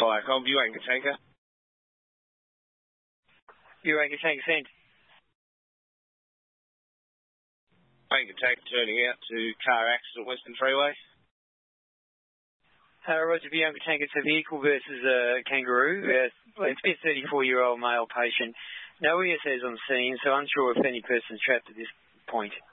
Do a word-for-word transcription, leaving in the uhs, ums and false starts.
Firecom, Buanka Tanker. Buanka Tanker, send. Buanka Tanker turning out to car accident Western Freeway. Uh, Roger, Buanka Tanker, it's a vehicle versus a kangaroo. Uh, it's been a thirty-four-year-old male patient. No E S As on scene, so unsure if any person's trapped at this point.